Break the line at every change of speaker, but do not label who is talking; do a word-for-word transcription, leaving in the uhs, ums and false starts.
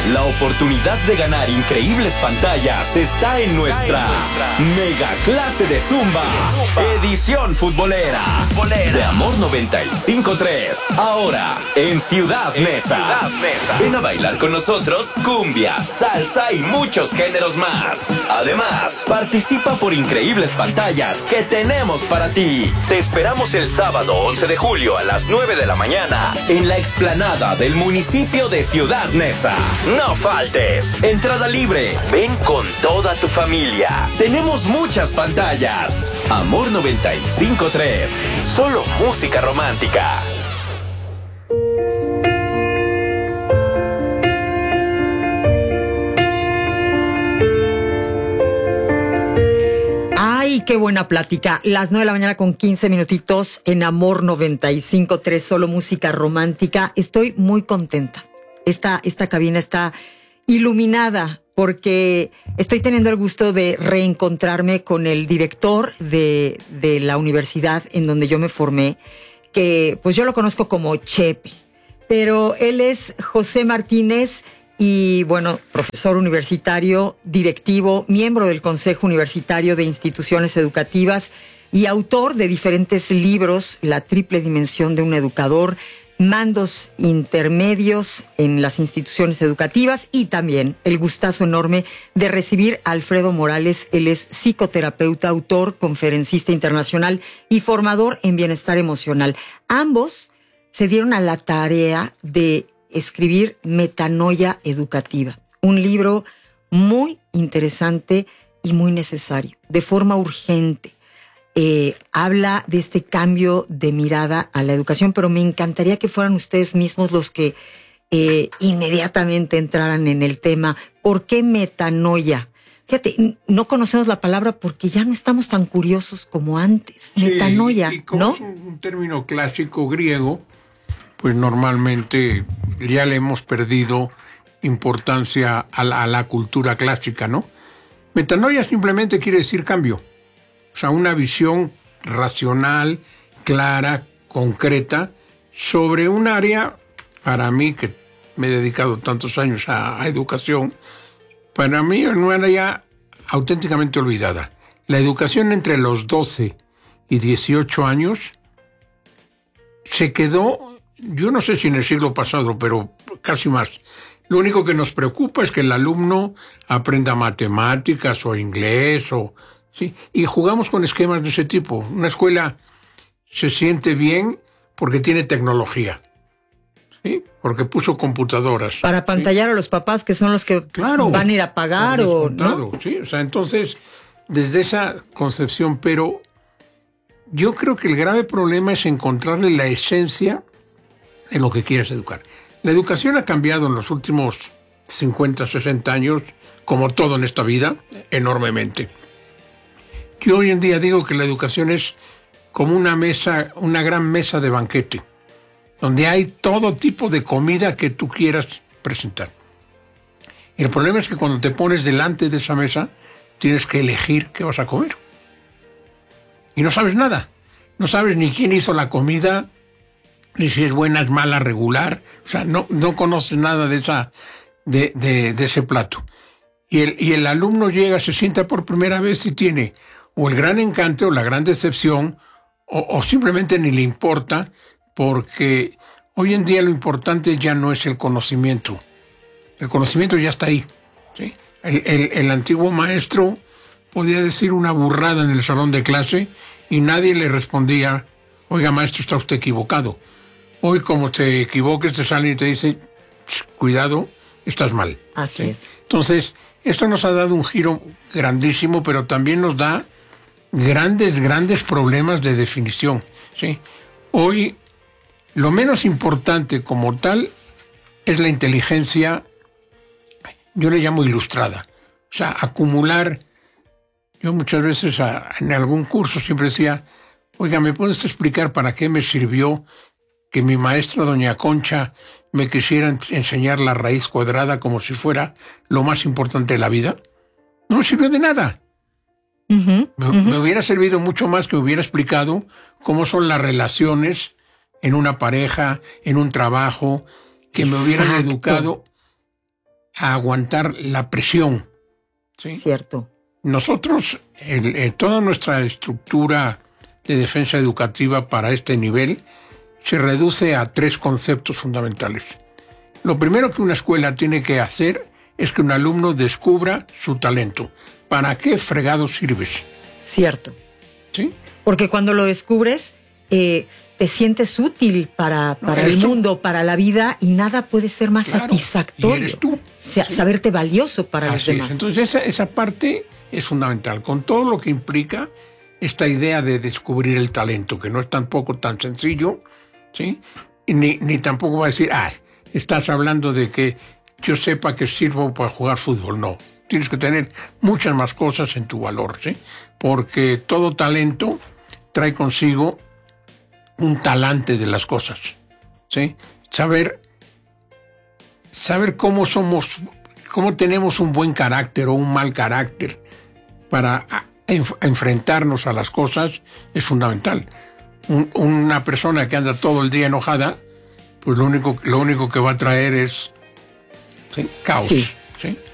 La oportunidad de ganar increíbles pantallas está en nuestra mega clase de Zumba, edición futbolera, de Amor noventa y cinco punto tres. Ahora en Ciudad Neza. Ven a bailar con nosotros cumbia, salsa y muchos géneros más. Además, participa por increíbles pantallas que tenemos para ti. Te esperamos el sábado once de julio a las nueve de la mañana en la explanada del municipio de Ciudad Neza. No faltes. Entrada libre. Ven con toda tu familia. Tenemos muchas pantallas. Amor noventa y cinco punto tres. Solo música romántica.
Ay, qué buena plática. Las nueve de la mañana con quince minutitos en Amor noventa y cinco punto tres, solo música romántica. Estoy muy contenta. Esta, esta cabina está iluminada porque estoy teniendo el gusto de reencontrarme con el director de, de la universidad en donde yo me formé, que pues yo lo conozco como Chepe, pero él es José Martínez y bueno, profesor universitario, directivo, miembro del Consejo Universitario de Instituciones Educativas y autor de diferentes libros, La triple dimensión de un educador, mandos intermedios en las instituciones educativas y también el gustazo enorme de recibir a Alfredo Morales. Él es psicoterapeuta, autor, conferencista internacional y formador en bienestar emocional. Ambos se dieron a la tarea de escribir Metanoia Educativa, un libro muy interesante y muy necesario, de forma urgente. Eh, habla de este cambio de mirada a la educación, pero me encantaría que fueran ustedes mismos los que eh, inmediatamente entraran en el tema. ¿Por qué metanoia? Fíjate, no conocemos la palabra porque ya no estamos tan curiosos como antes.
Sí,
metanoia,
y como
¿no?
Es un, un término clásico griego, pues normalmente ya le hemos perdido importancia a la, a la cultura clásica, ¿no? Metanoia simplemente quiere decir cambio. O sea, una visión racional, clara, concreta, sobre un área, para mí, que me he dedicado tantos años a, a educación, para mí es una área auténticamente olvidada. La educación entre los doce y dieciocho años se quedó, yo no sé si en el siglo pasado, pero casi más. Lo único que nos preocupa es que el alumno aprenda matemáticas o inglés o... Sí, y jugamos con esquemas de ese tipo. Una escuela se siente bien porque tiene tecnología, ¿sí? Porque puso computadoras.
Para apantallar, ¿sí?, a los papás, que son los que claro, van a ir a pagar o no.
Sí, o sea, entonces, desde esa concepción, pero yo creo que el grave problema es encontrarle la esencia en lo que quieres educar. La educación ha cambiado en los últimos cincuenta, sesenta años, como todo en esta vida, enormemente. Yo hoy en día digo que la educación es como una mesa, una gran mesa de banquete, donde hay todo tipo de comida que tú quieras presentar. Y el problema es que cuando te pones delante de esa mesa, tienes que elegir qué vas a comer. Y no sabes nada. No sabes ni quién hizo la comida, ni si es buena, es mala, regular. O sea, no, no conoces nada de, esa, de, de, de ese plato. Y el, y el alumno llega, se sienta por primera vez y tiene... o el gran encanto, o la gran decepción, o, o simplemente ni le importa, porque hoy en día lo importante ya no es el conocimiento. El conocimiento ya está ahí, ¿sí? El, el, el antiguo maestro podía decir una burrada en el salón de clase y nadie le respondía, oiga maestro, está usted equivocado. Hoy como te equivoques te salen y te dicen, cuidado, estás mal.
Así
¿sí?
es.
Entonces, esto nos ha dado un giro grandísimo, pero también nos da grandes, grandes problemas de definición, ¿sí? Hoy, lo menos importante como tal es la inteligencia, yo le llamo ilustrada. O sea, acumular. Yo muchas veces a, en algún curso siempre decía, oiga, ¿me puedes explicar para qué me sirvió que mi maestra doña Concha me quisiera enseñar la raíz cuadrada como si fuera lo más importante de la vida? No me sirvió de nada. Uh-huh, me, uh-huh. me hubiera servido mucho más que me hubiera explicado cómo son las relaciones en una pareja, en un trabajo, que Exacto. me hubieran educado a aguantar la presión. ¿Sí?
Cierto.
Nosotros, el, el, toda nuestra estructura de defensa educativa para este nivel se reduce a tres conceptos fundamentales. Lo primero que una escuela tiene que hacer es que un alumno descubra su talento. ¿Para qué fregado sirves?
Cierto.
¿Sí?
Porque cuando lo descubres, eh, te sientes útil para, para no, el tú. mundo, para la vida, y nada puede ser más claro, satisfactorio.
Y eres tú.
Sa- sí. Saberte valioso para
Así
los demás.
Es. Entonces esa, esa parte es fundamental, con todo lo que implica esta idea de descubrir el talento, que no es tampoco tan sencillo, ¿sí? Ni, ni tampoco va a decir, ah, estás hablando de que yo sepa que sirvo para jugar fútbol. No, tienes que tener muchas más cosas en tu valor, ¿sí? Porque todo talento trae consigo un talante de las cosas, ¿sí? Saber, saber cómo somos, cómo tenemos un buen carácter o un mal carácter para enf- enfrentarnos a las cosas es fundamental. Un, una persona que anda todo el día enojada, pues lo único, lo único que va a traer es ¿sí? caos,
sí.
¿sí?